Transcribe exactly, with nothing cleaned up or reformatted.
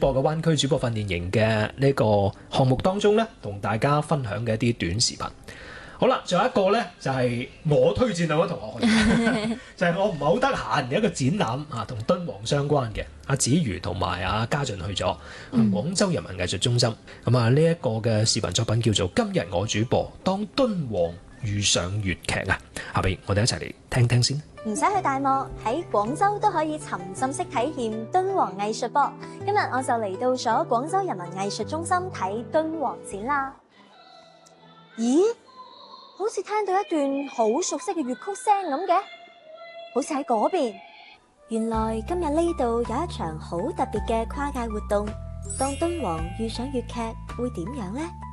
播嘅灣區主播訓練營嘅呢個項目當中咧，同大家分享嘅一啲短視頻。好啦，仲有一個咧就係、是、我推薦兩位同學去，就係我唔係好得閒嘅一個展覽啊，同敦煌相關嘅。阿子瑜同埋阿家俊去咗廣州人民藝術中心。咁啊，呢一個嘅視頻作品叫做《今日我主播當敦煌遇上粵劇》啊。下邊我哋一齊嚟聽聽先。 唔使去大幕，喺廣州都可以沉浸式體驗敦煌藝術噃。今日我就嚟到咗廣州人民藝術中心睇敦煌展啦。咦？好似聽到一段好熟悉嘅粵曲聲咁嘅，好似喺嗰邊。原來今日呢度有一場好特別嘅跨界活動，當敦煌遇上粵劇會點樣呢？